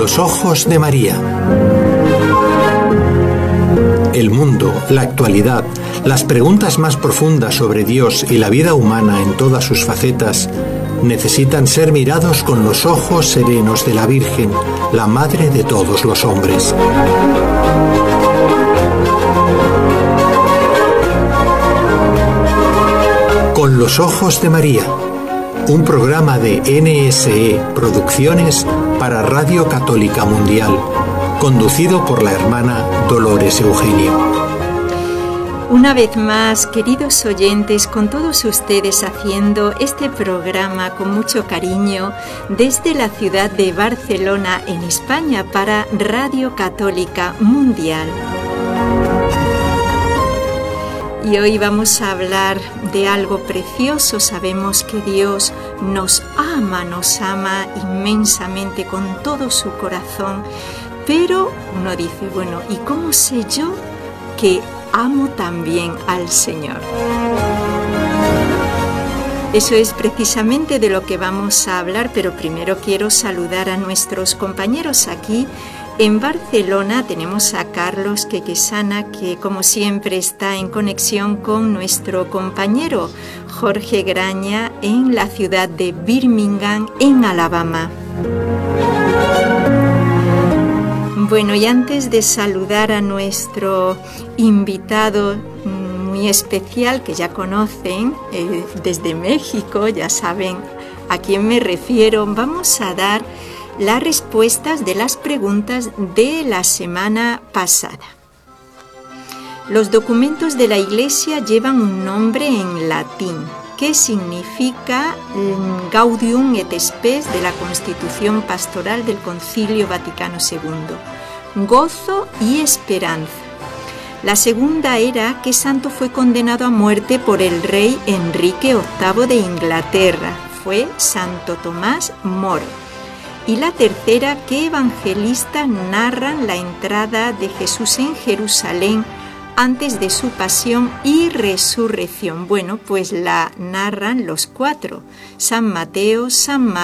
los ojos de María. El mundo, la actualidad, las preguntas más profundas sobre Dios y la vida humana en todas sus facetas necesitan ser mirados con los ojos serenos de la Virgen, la Madre de todos los hombres. Con los ojos de María, un programa de NSE Producciones para Radio Católica Mundial, conducido por la hermana Dolores Eugenio. Una vez más, queridos oyentes, con todos ustedes haciendo este programa con mucho cariño desde la ciudad de Barcelona, en España, para Radio Católica Mundial. Y hoy vamos a hablar de algo precioso. Sabemos que Dios nos ama inmensamente con todo su corazón. Pero uno dice, bueno, ¿y cómo sé yo que amo también al Señor? Eso es precisamente de lo que vamos a hablar, pero primero quiero saludar a nuestros compañeros aquí en Barcelona. Tenemos a Carlos Quequesana, que como siempre está en conexión con nuestro compañero Jorge Graña en la ciudad de Birmingham, en Alabama. Bueno, y antes de saludar a nuestro invitado muy especial, que ya conocen desde México, ya saben a quién me refiero, vamos a dar las respuestas de las preguntas de la semana pasada. Los documentos de la Iglesia llevan un nombre en latín, que significa Gaudium et Spes de la Constitución Pastoral del Concilio Vaticano II, gozo y esperanza. La segunda era qué santo fue condenado a muerte por el rey Enrique VIII de Inglaterra, fue Santo Tomás Moro. Y la tercera, qué evangelistas narran la entrada de Jesús en Jerusalén antes de su pasión y resurrección. Bueno, pues la narran los cuatro: San Mateo, San Marcos,